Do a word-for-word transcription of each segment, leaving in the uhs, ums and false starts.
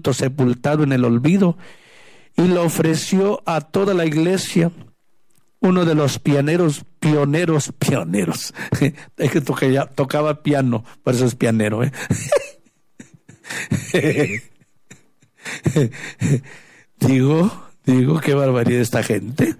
culto sepultado en el olvido y lo ofreció a toda la iglesia. Uno de los pioneros, pioneros, pioneros, es que toca, tocaba piano, por eso es pianero, ¿eh? digo, digo, qué barbaridad esta gente.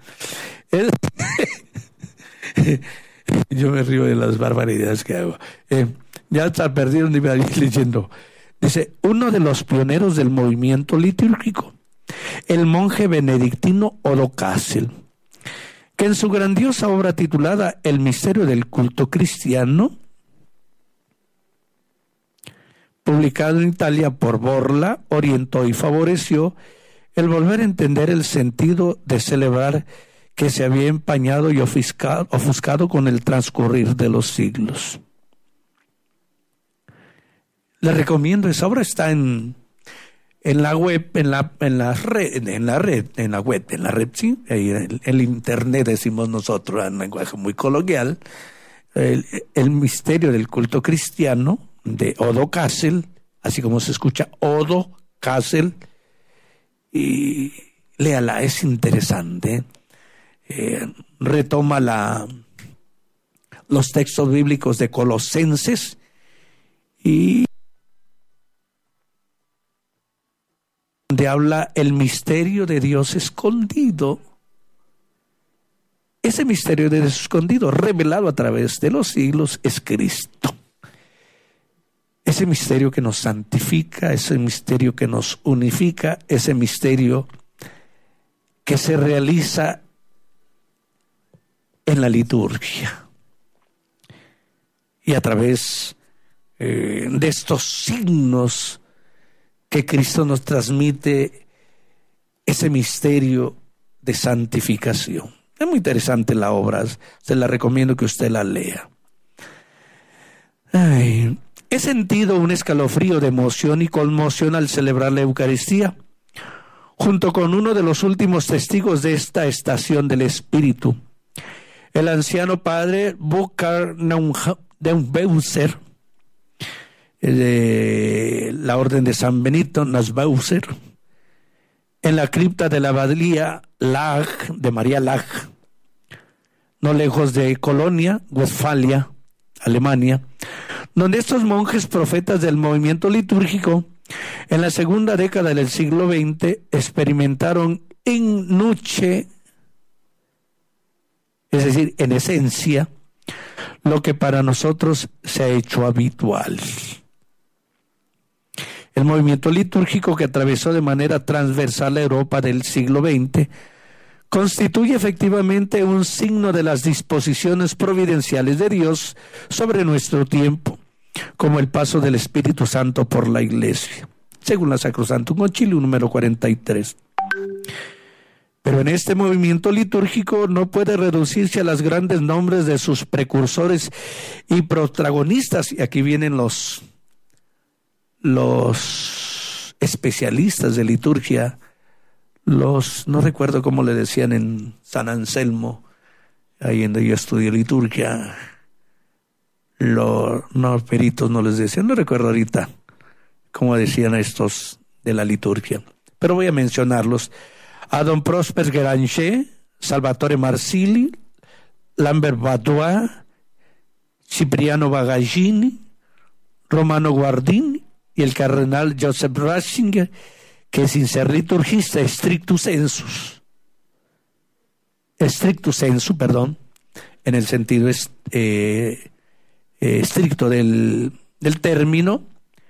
Yo me río de las barbaridades que hago. Eh, ya está perdido donde iba a ir leyendo. Dice, uno de los pioneros del movimiento litúrgico, el monje benedictino Odo Kassel, que en su grandiosa obra titulada El misterio del culto cristiano, publicado en Italia por Borla, orientó y favoreció el volver a entender el sentido de celebrar que se había empañado y ofuscado, ofuscado con el transcurrir de los siglos. Les recomiendo, esa obra está en, en la web, en la, en la red, en la red, en la web, en la red, sí, ahí en el internet decimos nosotros, en lenguaje muy coloquial, el, el misterio del culto cristiano, de Odo Kassel, así como se escucha Odo Kassel, y léala, es interesante. Eh, retoma la, los textos bíblicos de Colosenses y donde habla el misterio de Dios escondido. Ese misterio de Dios escondido, revelado a través de los siglos, es Cristo. Ese misterio que nos santifica, ese misterio que nos unifica, ese misterio que se realiza en la liturgia. Y a través eh, de estos signos que Cristo nos transmite, ese misterio de santificación. Es muy interesante la obra, se la recomiendo que usted la lea. Ay, he sentido un escalofrío de emoción y conmoción al celebrar la Eucaristía, junto con uno de los últimos testigos de esta estación del Espíritu, el anciano padre Burkhard Neuenbeuser, de la Orden de San Benito Nassauer, en la cripta de la abadía Lag, de María Lag, no lejos de Colonia, Westfalia, Alemania, donde estos monjes profetas del movimiento litúrgico en la segunda década del siglo veinte experimentaron in nuce, es decir, en esencia, lo que para nosotros se ha hecho habitual. El movimiento litúrgico que atravesó de manera transversal la Europa del siglo veinte constituye efectivamente un signo de las disposiciones providenciales de Dios sobre nuestro tiempo, como el paso del Espíritu Santo por la Iglesia, según la Sacrosanctum Concilium número cuarenta y tres. Pero en este movimiento litúrgico no puede reducirse a los grandes nombres de sus precursores y protagonistas, y aquí vienen los, los especialistas de liturgia, los, no recuerdo cómo le decían en San Anselmo, ahí donde yo estudié liturgia, los no, peritos no les decían, no recuerdo ahorita cómo decían a estos de la liturgia, pero voy a mencionarlos: a don Prosper Guéranger, Salvatore Marsili, Lambert Badois, Cipriano Bagaglini, Romano Guardini y el cardenal Joseph Ratzinger, que sin ser liturgista, stricto sensus, stricto sensu, perdón, en el sentido es, eh, eh, estricto del, del término,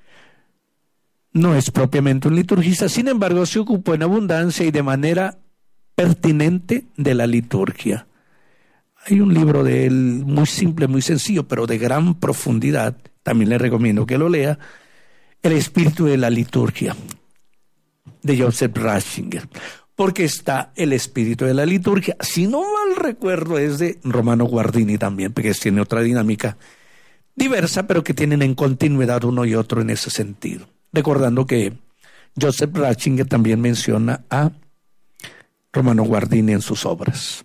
no es propiamente un liturgista, sin embargo se ocupó en abundancia y de manera pertinente de la liturgia. Hay un libro de él muy simple, muy sencillo, pero de gran profundidad, también le recomiendo que lo lea, El espíritu de la liturgia, de Joseph Ratzinger, porque está el espíritu de la liturgia, si no mal recuerdo es de Romano Guardini también, porque tiene otra dinámica diversa, pero que tienen en continuidad uno y otro en ese sentido. Recordando que Joseph Ratzinger también menciona a Romano Guardini en sus obras.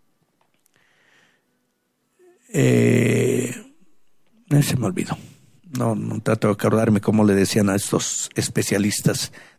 Eh, se me olvidó. No, no trato de acordarme cómo le decían a estos especialistas